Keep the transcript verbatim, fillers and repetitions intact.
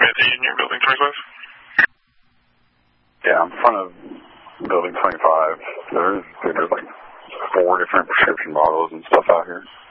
in your building twenty-five? Yeah, I'm in front of building twenty-five. There's, there's like four different prescription bottles and stuff out here.